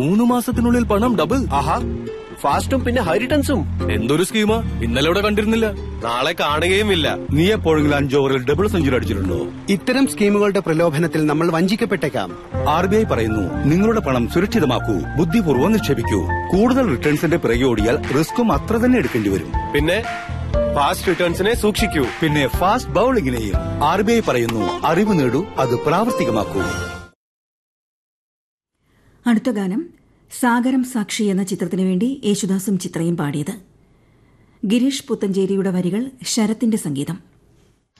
3 മാസത്തിനുള്ളിൽ പണം ഡബിൾ. ആഹാ, ഫാസ്റ്റും പിന്നെ ഹൈ റിട്ടേൺസും. എന്തൊരു സ്കീമാ! ഇന്നലെ ഇവിടെ കണ്ടിരുന്നില്ല. നാളെ കാണുകയുമില്ല. നീ എപ്പോഴെങ്കിലും 5 ഓവറിൽ ഡബിൾ സെഞ്ചുറി അടിച്ചിട്ടുണ്ടോ? ഇത്തരം സ്കീമുകളുടെ പ്രലോഭനത്തിൽ നമ്മൾ വഞ്ചിക്കപ്പെട്ടേക്കാം. RBI പറയുന്നു, നിങ്ങളുടെ പണം സുരക്ഷിതമാക്കൂ, ബുദ്ധിപൂർവ്വം നിക്ഷേപിക്കൂ. കൂടുതൽ റിട്ടേൺസിന്റെ പിറകെ ഓടിയാൽ റിസ്ക്കും അത്ര തന്നെ എടുക്കേണ്ടി വരും. പിന്നെ ഫാസ്റ്റ് റിട്ടേൺസിനെ സൂക്ഷിക്കൂ. പിന്നെ ഫാസ്റ്റ് ബൌളിംഗിനെയും. RBI പറയുന്നു, അറിവ് നേടൂ, അത് പ്രാവർത്തികമാക്കൂ. അടുത്ത ഗാനം സാഗരം സാക്ഷി എന്ന ചിത്രത്തിനു വേണ്ടി യേശുദാസും ചിത്രയും പാടിയത്. ഗിരീഷ് പുത്തഞ്ചേരിയുടെ വരികൾ, ശരത്തിന്റെ സംഗീതം.